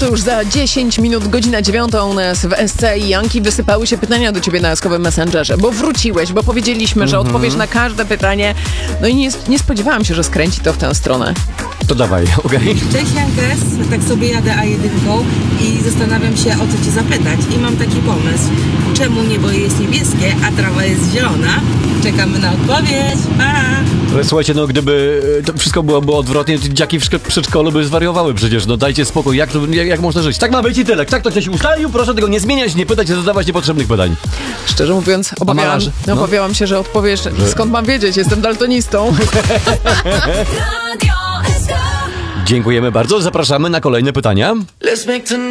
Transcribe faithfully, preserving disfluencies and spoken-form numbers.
to już za dziesięć minut, godzina dziewiąta u nas w S C i Janki. Wysypały się pytania do ciebie na jaskowym Messengerze, bo wróciłeś, bo powiedzieliśmy, że odpowiesz na każde pytanie. No i nie, nie spodziewałam się, że skręci to w tę stronę. To dawaj, okej. Okay. Cześć Jankes, tak sobie jadę A jeden i zastanawiam się, o co cię zapytać. I mam taki pomysł. Czemu niebo jest niebieskie, a trawa jest zielona? Czekamy na odpowiedź. Pa! Ale słuchajcie, no gdyby to wszystko byłoby odwrotnie, to dzieciaki w przedszkolu by zwariowały przecież. No dajcie spokój, jak, to, jak, jak można żyć? Tak ma być i tyle. Tak to ktoś ustalił, proszę tego nie zmieniać, nie pytać, nie zadawać niepotrzebnych pytań. Szczerze mówiąc, obawiałam, no. obawiałam się, że odpowiesz, że... skąd mam wiedzieć, jestem daltonistą. Dziękujemy bardzo, zapraszamy na kolejne pytania.